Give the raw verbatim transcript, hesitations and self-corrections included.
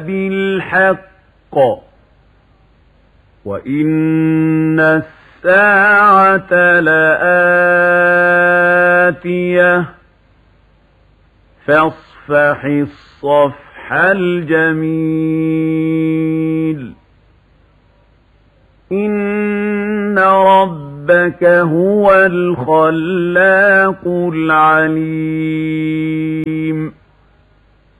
بالحق وإن الساعة لآتية فاصفح الصفح الجميل إن ربك هو الخلاق العليم.